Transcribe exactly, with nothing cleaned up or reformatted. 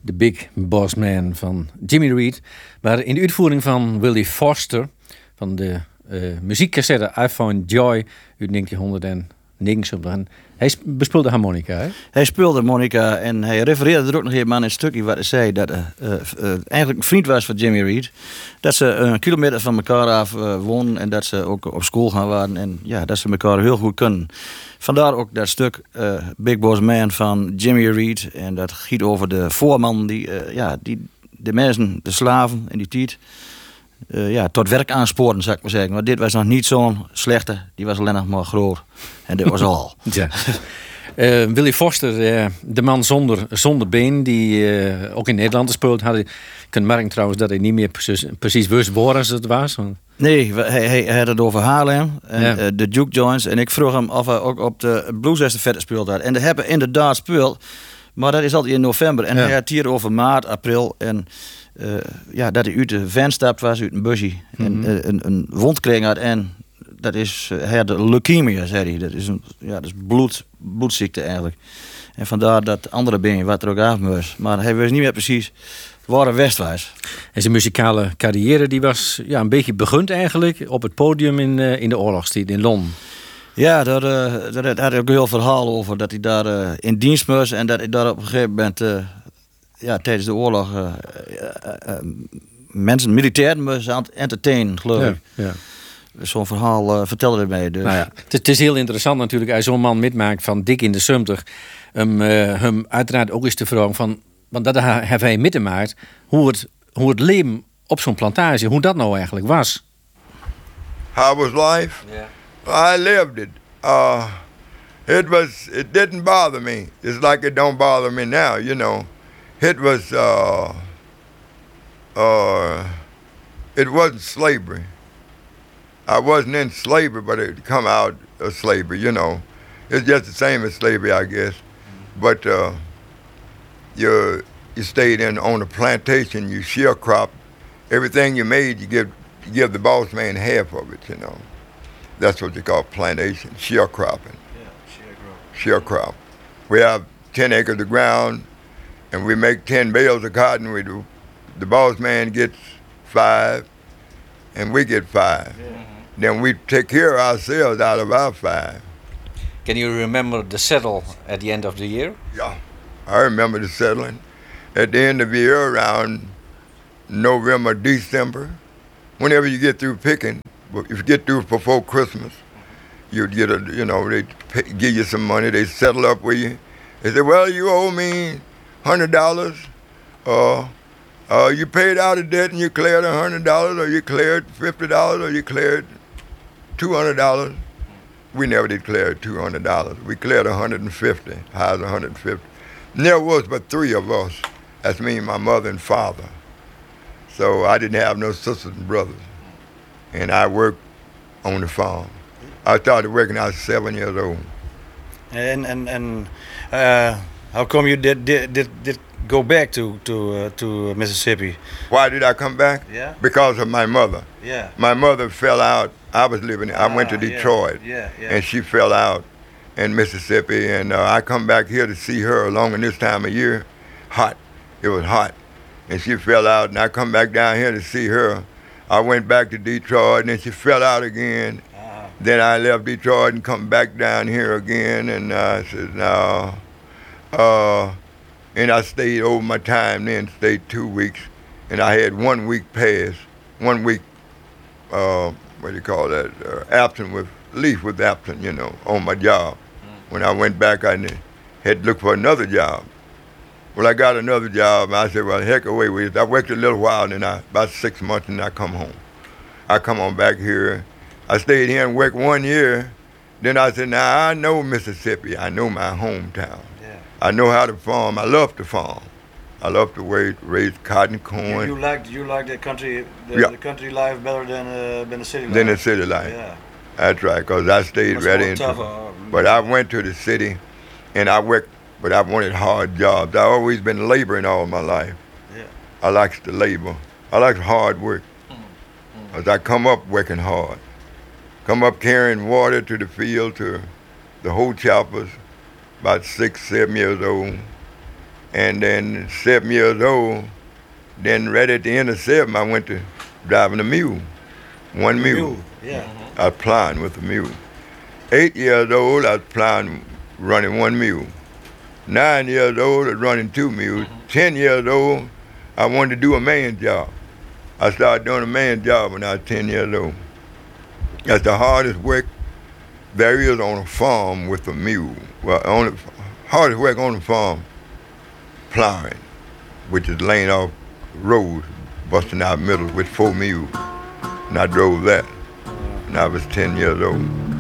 The Big Boss Man van Jimmy Reed. Maar in de uitvoering van Willie Foster van de uh, muziekcassette I Found Joy uit negentienhonderdnegenenzeventig. En hij bespeelde harmonica, hè? Hij speelde harmonica en hij refereerde er ook nog even aan een stukje wat hij zei. Dat hij uh, uh, eigenlijk een vriend was van Jimmy Reed. Dat ze een kilometer van elkaar af uh, woonden en dat ze ook op school gaan waren. En ja, dat ze elkaar heel goed kunnen. Vandaar ook dat stuk uh, Big Boss Man van Jimmy Reed. En dat gaat over de voorman die, uh, ja, die de mensen, de slaven in die tijd... Uh, ja, tot werk aansporen, zou ik maar zeggen. Maar dit was nog niet zo'n slechte. Die was alleen nog maar groot. En dit was al. Ja. Uh, Willie Foster, uh, de man zonder, zonder been, die uh, ook in Nederland speelt. Had je kunt merken trouwens dat hij niet meer precies, precies wist waar als het was. Nee, hij, hij had het over Haarlem en ja. uh, de Duke Joints. En ik vroeg hem of hij ook op de Blues Estafette gespeeld had. En dat hebben inderdaad gespeeld. Maar dat is altijd in november. En ja. hij had hier over maart, april. En uh, ja, dat hij uit de van stapt was, uit een busje. Mm-hmm. En uh, een, een wond kreeg had. En dat is, uh, hij had leukemia, zei hij. Dat is, een, ja, dat is bloed, bloedziekte eigenlijk. En vandaar dat andere been, wat er ook af was. Maar hij wist niet meer precies waar hij west was. En zijn muzikale carrière die was ja, een beetje begund eigenlijk op het podium in, uh, in de oorlogstijd in Londen. Ja, daar, uh, daar had hij ook een heel verhaal over. Dat hij daar uh, in dienst was en dat hij daar op een gegeven moment uh, ja, tijdens de oorlog uh, uh, uh, mensen, militairen was aan het entertainen, geloof ik. Ja, ja. Zo'n verhaal uh, vertelde hij mij. Dus. Nou ja, het, het is heel interessant natuurlijk als zo'n man metmaakt van dik in de zeventig. Um, uh, hem uiteraard ook eens te vragen van, want dat heeft hij meegemaakt, hoe het, hoe het leven op zo'n plantage, hoe dat nou eigenlijk was. How was life? Yeah. I lived it. Uh, it was. It didn't bother me. It's like it don't bother me now. You know, it was. Uh, uh, it wasn't slavery. I wasn't in slavery, but it come out of slavery. You know, it's just the same as slavery, I guess. But uh, you you stayed in on a plantation. You sharecrop everything you made. You give you give the boss man half of it. You know. That's what they call plantation, sharecropping. Yeah, sharecrop. Sharecrop. We have ten acres of ground, and we make ten bales of cotton. We do. The boss man gets five, and we get five. Yeah. Mm-hmm. Then we take care of ourselves out of our five. Can you remember the settle at the end of the year? Yeah, I remember the settling. At the end of the year, around November, December, whenever you get through picking, if you get through before Christmas, you'd get a, you know, they give you some money, they settle up with you. They say, well, you owe me one hundred dollars, uh, uh, you paid out a debt and you cleared one hundred dollars, or you cleared fifty dollars, or you cleared two hundred dollars. We never did clear two hundred dollars. We cleared one hundred fifty, high as one hundred fifty. And there was but three of us. That's me, my mother, and father. So I didn't have no sisters and brothers. And I worked on the farm. I started working when I was seven years old. And and and uh, how come you did did did, did go back to to uh, to Mississippi? Why did I come back? Yeah. Because of my mother. Yeah. My mother fell out. I was living. I ah, went to Detroit. Yeah. Yeah, yeah. And she fell out in Mississippi, and uh, I come back here to see her along in this time of year. Hot. It was hot, and she fell out, and I come back down here to see her. I went back to Detroit, and then she fell out again. Uh-huh. Then I left Detroit and come back down here again, and uh, I said, no. Uh, and I stayed over my time then, stayed two weeks, and I had one week pass, one week, uh, what do you call that, uh, absent with, leave with absent, you know, on my job. Mm. When I went back, I had to look for another job. Well, I got another job, and I said, well, heck away with it. I worked a little while, and then I, about six months, and I come home. I come on back here. I stayed here and worked one year. Then I said, now, I know Mississippi. I know my hometown. Yeah. I know how to farm. I love to farm. I love to raise, raise cotton, corn. You, you like you like the country the, yeah. the country life better than uh, than the city life? Than the city life. Yeah. That's right, because I stayed Much ready. More into, tougher. But I went to the city, and I worked. But I wanted hard jobs. I've always been laboring all my life. Yeah. I like to labor. I like hard work. Mm-hmm. As I come up working hard. Come up carrying water to the field to the whole choppers, about six, seven years old. And then seven years old, then right at the end of seven, I went to driving a mule. One mule. Mule, yeah. I was plowing with a mule. Eight years old, I was plowing, running one mule. Nine years old, I was running two mules. Ten years old, I wanted to do a man job. I started doing a man job when I was ten years old. That's the hardest work there is on a farm with a mule. Well, on the hardest work on the farm, plowing, which is laying off roads, busting out middle with four mules. And I drove that. And I was ten years old.